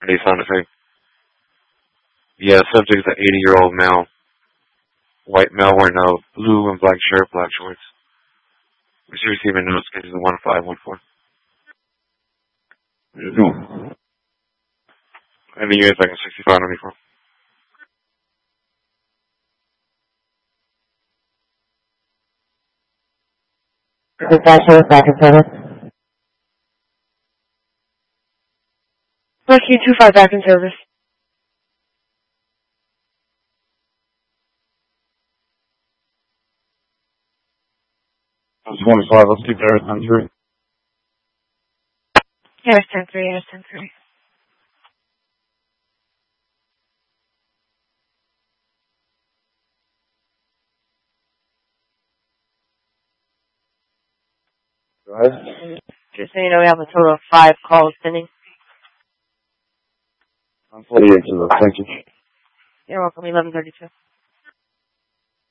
Ready, sound effect. Yeah, subject is an 80-year-old male. White male wearing a blue and black shirt, black shorts. We should receive a notification of 1514. No. And the unit's like a 6594. Back in service. Rescue 25 back in service. That's 25, let's keep there at 10-3. Yes, 10-3, yes, 10-3. Go ahead. Just so you know, we have a total of 5 calls pending. I'm 48 to the, thank you. You're welcome, 1132.